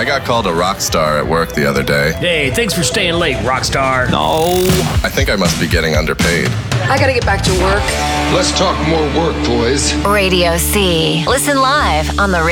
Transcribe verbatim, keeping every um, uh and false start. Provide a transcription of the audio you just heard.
I got called a rock star at work the other day. Hey, thanks for staying late, Rockstar. No. I think I must be getting underpaid. I gotta get back to work. Let's talk more work, boys. Radio C. Listen live on the